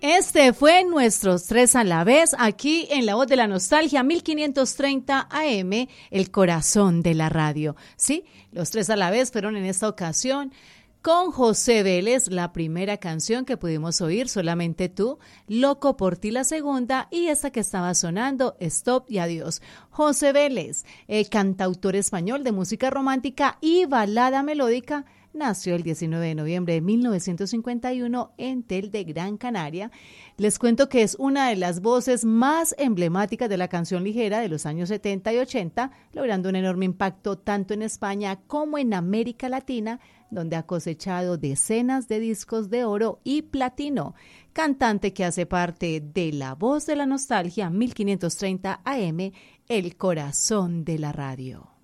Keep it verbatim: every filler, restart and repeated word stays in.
Este fue Nuestros Tres a la Vez, aquí en La Voz de la Nostalgia, mil quinientos treinta A M, el corazón de la radio. Sí, Los Tres a la Vez fueron en esta ocasión con José Vélez, la primera canción que pudimos oír, Solamente tú, Loco por ti la segunda, y esta que estaba sonando, Stop y Adiós. José Vélez, eh, cantautor español de música romántica y balada melódica, nació el diecinueve de noviembre de mil novecientos cincuenta y uno en Tel de Gran Canaria. Les cuento que es una de las voces más emblemáticas de la canción ligera de los años setenta y ochenta, logrando un enorme impacto tanto en España como en América Latina, donde ha cosechado decenas de discos de oro y platino. Cantante que hace parte de La Voz de la Nostalgia, mil quinientos treinta A M, el corazón de la radio.